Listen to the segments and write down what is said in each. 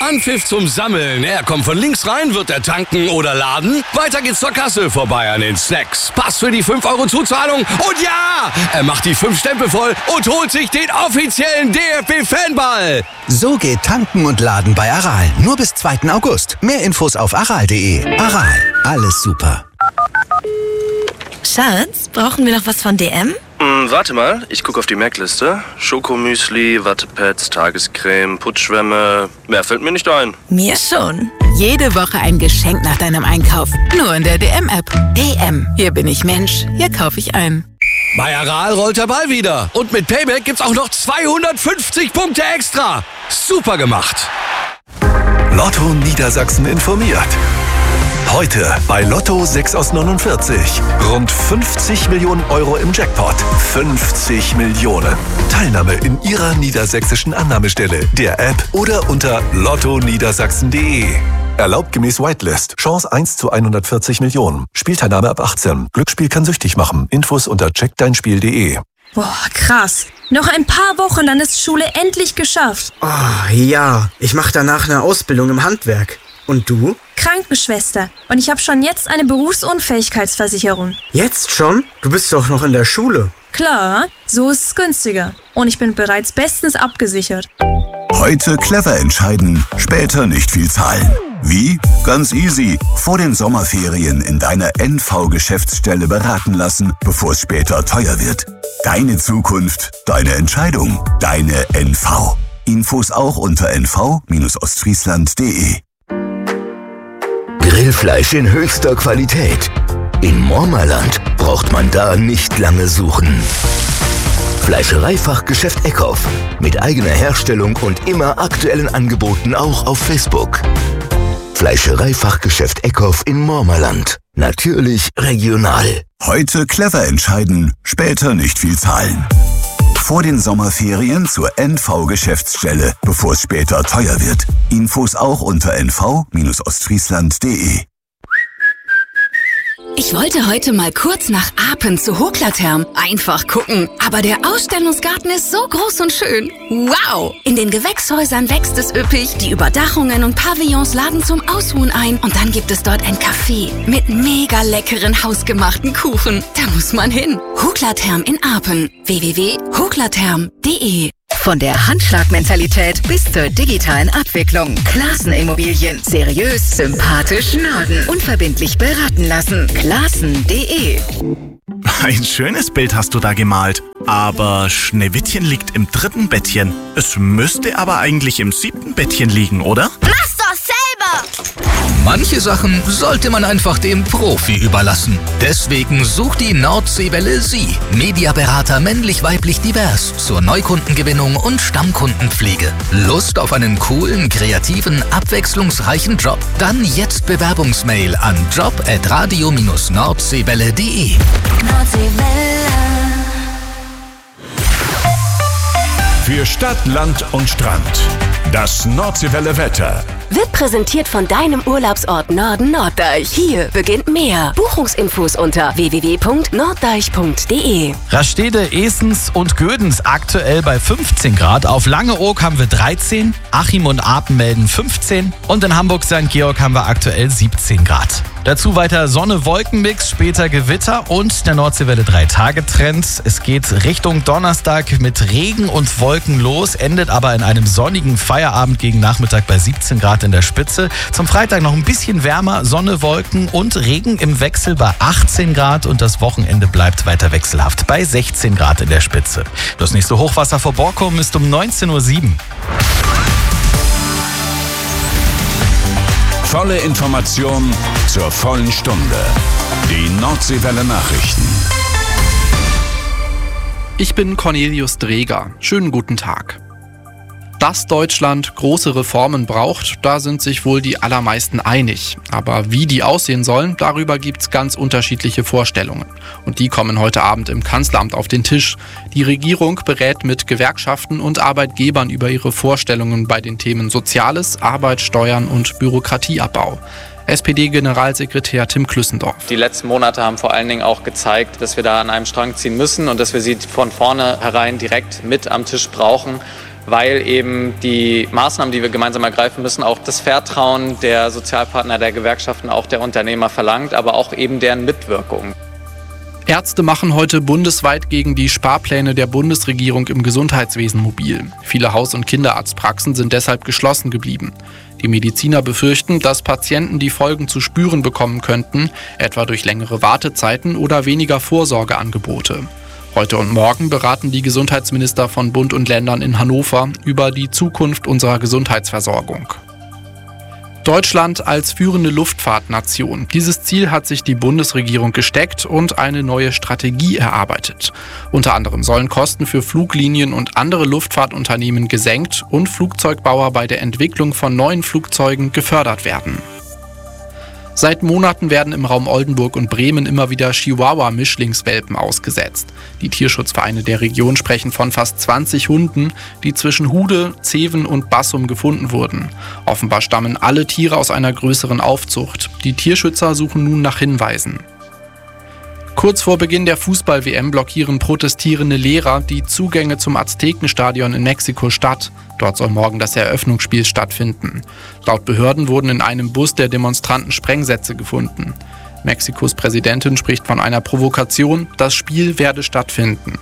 Anpfiff zum Sammeln. Er kommt von links rein, wird er tanken oder laden. Weiter geht's zur Kasse, vorbei an den Snacks. Pass für die 5 Euro Zuzahlung. Und ja, er macht die 5 Stempel voll und holt sich den offiziellen DFB-Fanball. So geht tanken und laden bei Aral. Nur bis 2. August. Mehr Infos auf aral.de. Aral, alles super. Schatz, brauchen wir noch was von DM? Warte mal, ich gucke auf die Merkliste. Schokomüsli, Wattepads, Tagescreme, Putzschwämme. Mehr fällt mir nicht ein. Mir schon. Jede Woche ein Geschenk nach deinem Einkauf. Nur in der DM-App. DM. Hier bin ich Mensch. Hier kaufe ich ein. Bei Aral rollt der Ball wieder. Und mit Payback gibt's auch noch 250 Punkte extra. Super gemacht. Lotto Niedersachsen informiert. Heute bei Lotto 6 aus 49. Rund 50 Millionen Euro im Jackpot. 50 Millionen. Teilnahme in Ihrer niedersächsischen Annahmestelle, der App oder unter lottoniedersachsen.de. Erlaubt gemäß Whitelist. Chance 1 zu 140 Millionen. Spielteilnahme ab 18. Glücksspiel kann süchtig machen. Infos unter checkdeinspiel.de. Boah, krass. Noch ein paar Wochen, dann ist Schule endlich geschafft. Oh, ja. Ich mache danach eine Ausbildung im Handwerk. Und du? Krankenschwester. Und ich habe schon jetzt eine Berufsunfähigkeitsversicherung. Jetzt schon? Du bist doch noch in der Schule. Klar, so ist es günstiger. Und ich bin bereits bestens abgesichert. Heute clever entscheiden, später nicht viel zahlen. Wie? Ganz easy. Vor den Sommerferien in deiner NV-Geschäftsstelle beraten lassen, bevor es später teuer wird. Deine Zukunft, deine Entscheidung, deine NV. Infos auch unter nv-ostfriesland.de. Grillfleisch in höchster Qualität. In Mormerland braucht man da nicht lange suchen. Fleischereifachgeschäft Eckhoff. Mit eigener Herstellung und immer aktuellen Angeboten auch auf Facebook. Fleischereifachgeschäft Eckhoff in Mormerland. Natürlich regional. Heute clever entscheiden, später nicht viel zahlen. Vor den Sommerferien zur NV-Geschäftsstelle, bevor es später teuer wird. Infos auch unter nv-ostfriesland.de. Ich wollte heute mal kurz nach Apen zu Hoklatherm. Einfach gucken. Aber der Ausstellungsgarten ist so groß und schön. Wow! In den Gewächshäusern wächst es üppig. Die Überdachungen und Pavillons laden zum Ausruhen ein. Und dann gibt es dort ein Café mit mega leckeren hausgemachten Kuchen. Da muss man hin. Hoklatherm in Apen. www.hoklatherm.de. Von der Handschlagmentalität bis zur digitalen Abwicklung. Klassen-Immobilien. Seriös, sympathisch, Norden. Unverbindlich beraten lassen. Klassen.de. Ein schönes Bild hast du da gemalt. Aber Schneewittchen liegt im 3. Bettchen. Es müsste aber eigentlich im 7. Bettchen liegen, oder? Mach's doch selber! Manche Sachen sollte man einfach dem Profi überlassen. Deswegen sucht die Nordseewelle Sie. Mediaberater männlich-weiblich divers zur Neukundengewinnung und Stammkundenpflege. Lust auf einen coolen, kreativen, abwechslungsreichen Job? Dann jetzt Bewerbungsmail an job@radio-nordseewelle.de. Für Stadt, Land und Strand. Das Nordseewelle Wetter. Wird präsentiert von deinem Urlaubsort Norden Norddeich. Hier beginnt mehr. Buchungsinfos unter www.norddeich.de. Rastede, Esens und Gödens aktuell bei 15 Grad. Auf Langeoog haben wir 13, Achim und Apen melden 15 und in Hamburg-St. Georg haben wir aktuell 17 Grad. Dazu weiter Sonne-Wolken-Mix, später Gewitter und der Nordseewelle 3-Tage-Trend. Es geht Richtung Donnerstag mit Regen und Wolken los, endet aber in einem sonnigen Feierabend gegen Nachmittag bei 17 Grad in der Spitze. Zum Freitag noch ein bisschen wärmer, Sonne, Wolken und Regen im Wechsel bei 18 Grad und das Wochenende bleibt weiter wechselhaft bei 16 Grad in der Spitze. Das nächste Hochwasser vor Borkum ist um 19:07 Uhr. Volle Information zur vollen Stunde. Die Nordseewelle Nachrichten. Ich bin Cornelius Dreger. Schönen guten Tag. Dass Deutschland große Reformen braucht, da sind sich wohl die allermeisten einig. Aber wie die aussehen sollen, darüber gibt's ganz unterschiedliche Vorstellungen. Und die kommen heute Abend im Kanzleramt auf den Tisch. Die Regierung berät mit Gewerkschaften und Arbeitgebern über ihre Vorstellungen bei den Themen Soziales, Arbeit, Steuern und Bürokratieabbau. SPD-Generalsekretär Tim Klüssendorf. Die letzten Monate haben vor allen Dingen auch gezeigt, dass wir da an einem Strang ziehen müssen und dass wir sie von vornherein direkt mit am Tisch brauchen. weil eben die Maßnahmen, die wir gemeinsam ergreifen müssen, auch das Vertrauen der Sozialpartner, der Gewerkschaften, auch der Unternehmer verlangt, aber auch eben deren Mitwirkung. Ärzte machen heute bundesweit gegen die Sparpläne der Bundesregierung im Gesundheitswesen mobil. Viele Haus- und Kinderarztpraxen sind deshalb geschlossen geblieben. Die Mediziner befürchten, dass Patienten die Folgen zu spüren bekommen könnten, etwa durch längere Wartezeiten oder weniger Vorsorgeangebote. Heute und morgen beraten die Gesundheitsminister von Bund und Ländern in Hannover über die Zukunft unserer Gesundheitsversorgung. Deutschland als führende Luftfahrtnation. Dieses Ziel hat sich die Bundesregierung gesteckt und eine neue Strategie erarbeitet. Unter anderem sollen Kosten für Fluglinien und andere Luftfahrtunternehmen gesenkt und Flugzeugbauer bei der Entwicklung von neuen Flugzeugen gefördert werden. Seit Monaten werden im Raum Oldenburg und Bremen immer wieder Chihuahua-Mischlingswelpen ausgesetzt. Die Tierschutzvereine der Region sprechen von fast 20 Hunden, die zwischen Hude, Zeven und Bassum gefunden wurden. Offenbar stammen alle Tiere aus einer größeren Aufzucht. Die Tierschützer suchen nun nach Hinweisen. Kurz vor Beginn der Fußball-WM blockieren protestierende Lehrer die Zugänge zum Aztekenstadion in Mexiko-Stadt. Dort soll morgen das Eröffnungsspiel stattfinden. Laut Behörden wurden in einem Bus der Demonstranten Sprengsätze gefunden. Mexikos Präsidentin spricht von einer Provokation. Das Spiel werde stattfinden.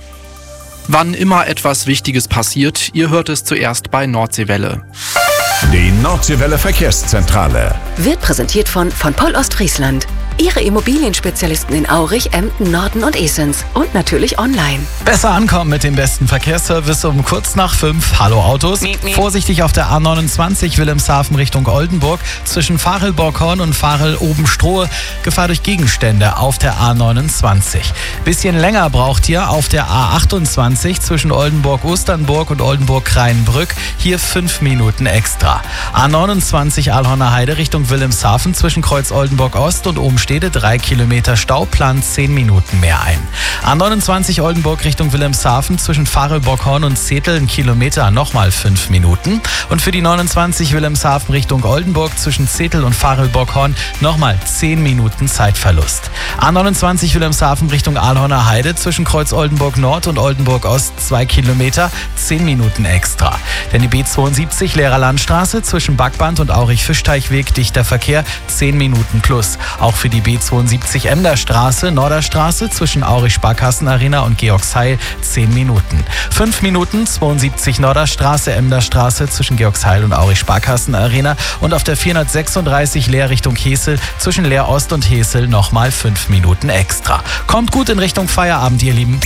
Wann immer etwas Wichtiges passiert, ihr hört es zuerst bei Nordseewelle. Die Nordseewelle Verkehrszentrale Wird präsentiert von Poll Ostfriesland. Ihre Immobilienspezialisten in Aurich, Emden, Norden und Esens. Und natürlich online. Besser ankommen mit dem besten Verkehrsservice um kurz nach 5. Hallo Autos. Vorsichtig auf der A29 Wilhelmshaven Richtung Oldenburg. Zwischen Farel-Borghorn und Farel-Obenstrohe. Gefahr durch Gegenstände auf der A29. Bisschen länger braucht ihr auf der A28 zwischen Oldenburg-Osternburg und Oldenburg-Kreinbrück. Hier 5 Minuten extra. A29 Alhorner Heide Richtung Wilhelmshaven zwischen Kreuz Oldenburg Ost und Obenstede 3 Kilometer Stau, plant 10 Minuten mehr ein. A29 Oldenburg Richtung Wilhelmshaven zwischen Farel-Borghorn und Zetel 1 Kilometer, nochmal 5 Minuten. Und für die 29 Wilhelmshaven Richtung Oldenburg zwischen Zetel und Farel-Borghorn nochmal 10 Minuten Zeitverlust. A29 Wilhelmshaven Richtung Alhorner Heide zwischen Kreuz Oldenburg Nord und Oldenburg Ost 2 Kilometer, 10 Minuten extra. Denn die B72 Lehrer Landstraße zwischen Backband und Aurich-Fischteichweg dichter Verkehr 10 Minuten plus. Auch für die B72 Emderstraße, Norderstraße zwischen Aurich-Sparkassenarena und Georgsheil 10 Minuten. 5 Minuten 72 Norderstraße, Emderstraße zwischen Georgsheil und Aurich-Sparkassenarena und auf der 436 Leer Richtung Hesel zwischen Leer Ost und Hesel nochmal 5 Minuten extra. Kommt gut in Richtung Feierabend, ihr Lieben.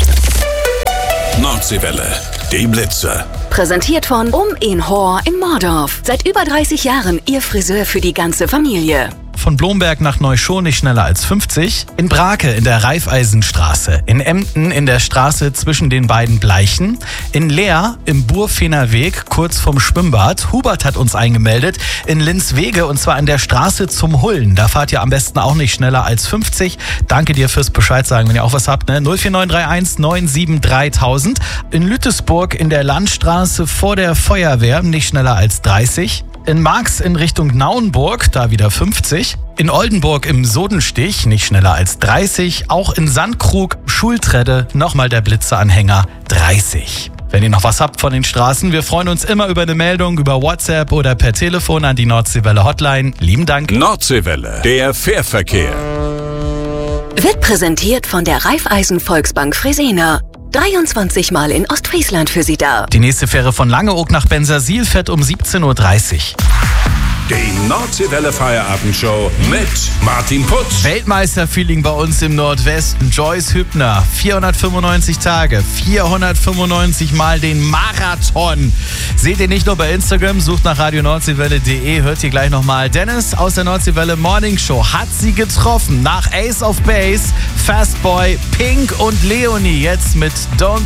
Nordseewelle, die Blitze. Präsentiert von in Hoor in Mordorf. Seit über 30 Jahren Ihr Friseur für die ganze Familie. Von Blomberg nach Neuschon nicht schneller als 50. In Brake in der Raiffeisenstraße. In Emden in der Straße zwischen den beiden Bleichen. In Leer im Burfener Weg kurz vorm Schwimmbad. Hubert hat uns eingemeldet. In Linzwege und zwar an der Straße zum Hullen. Da fahrt ihr am besten auch nicht schneller als 50. Danke dir fürs Bescheid sagen, wenn ihr auch was habt. 04931 97 3000. In Lütesburg in der Landstraße vor der Feuerwehr nicht schneller als 30. In Marx in Richtung Nauenburg, da wieder 50. In Oldenburg im Sodenstich, nicht schneller als 30. Auch in Sandkrug, Schultredde, nochmal der Blitzeanhänger, 30. Wenn ihr noch was habt von den Straßen, wir freuen uns immer über eine Meldung über WhatsApp oder per Telefon an die Nordseewelle Hotline. Lieben Dank. Nordseewelle, der Fährverkehr. Wird präsentiert von der Raiffeisen Volksbank Fresenier. 23 Mal in Ostfriesland für Sie da. Die nächste Fähre von Langeoog nach Bensersiel fährt um 17:30 Uhr. Die Nordseewelle Feierabendshow mit Martin Putz. Weltmeisterfeeling bei uns im Nordwesten. Joyce Hübner, 495 Tage, 495 Mal den Marathon. Seht ihr nicht nur bei Instagram, sucht nach radionordseewelle.de, hört ihr gleich nochmal. Dennis aus der Nordseewelle Morning Show hat sie getroffen. Nach Ace of Base, Fastboy, Pink und Leonie jetzt mit Don't